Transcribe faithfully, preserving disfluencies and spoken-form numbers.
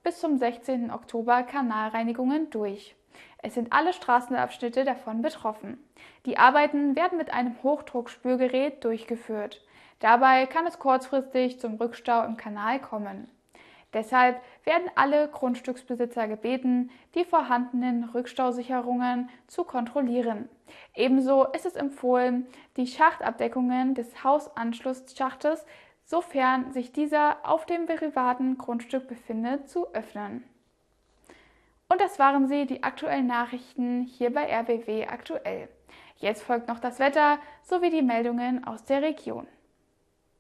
bis zum sechzehnten Oktober Kanalreinigungen durch. Es sind alle Straßenabschnitte davon betroffen. Die Arbeiten werden mit einem Hochdruckspülgerät durchgeführt. Dabei kann es kurzfristig zum Rückstau im Kanal kommen. Deshalb werden alle Grundstücksbesitzer gebeten, die vorhandenen Rückstausicherungen zu kontrollieren. Ebenso ist es empfohlen, die Schachtabdeckungen des Hausanschlussschachtes, sofern sich dieser auf dem privaten Grundstück befindet, zu öffnen. Und das waren sie, die aktuellen Nachrichten hier bei R B W aktuell. Jetzt folgt noch das Wetter sowie die Meldungen aus der Region.